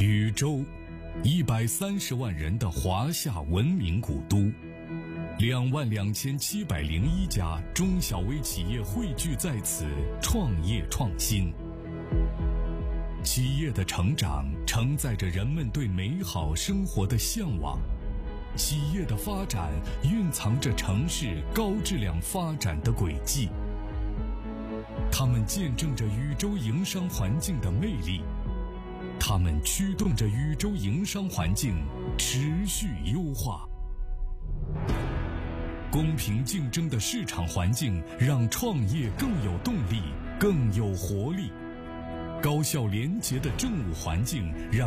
禹州，130万人的华夏文明古都，22701家中小微企业汇聚在此，创业创新。企业的成长承载着人们对美好生活的向往，企业的发展蕴藏着城市高质量发展的轨迹。它们见证着禹州营商环境的魅力，它们驱动着禹州营商环境持续优化。公平竞争的市场环境让创业更有动力，更有活力。高效廉洁的政务环境让